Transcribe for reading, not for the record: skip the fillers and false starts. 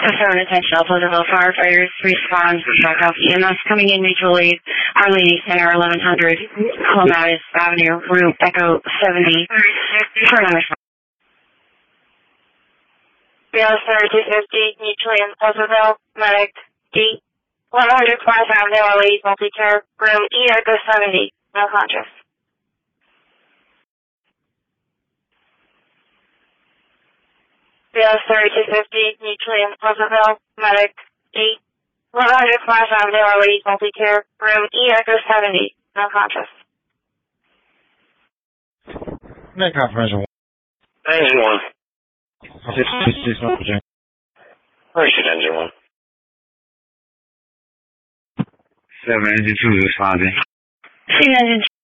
Phone attention, all Pleasantville firefighters respond to backup EMS coming in mutual aid. Our Lady Center, 1100 Clematis Avenue, route Echo 70. For another phone. BLS 250, mutually in Pleasantville, medic D. 100 Clark Avenue, Our Lady Multi-Care, room E Echo 70, no conscious. BLS 250, mutually in Pleasantville, medic D. 100 Clark Avenue, Our Lady Multi-Care, room E Echo 70, no conscious. Make confirmation. Engine 1. 666 Virginia. Richard, Engine 1. 7 Engine 2 responding. Engine